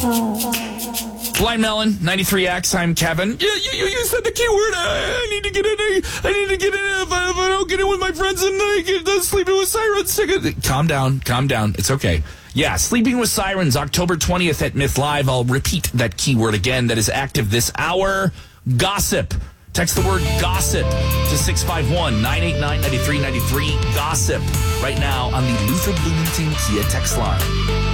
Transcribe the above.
Blind Melon, 93X. I'm Kevin. Yeah, you said the keyword. I need to get in. I need to get in. If I don't get in with my friends and I get sleeping with sirens. Calm down. It's okay. Yeah, Sleeping with Sirens, October 20th at Myth Live. I'll repeat that keyword again. That is active this hour. Gossip. Text the word gossip to 651-989-9393. Gossip right now on the Luther Bloomington Kia text line.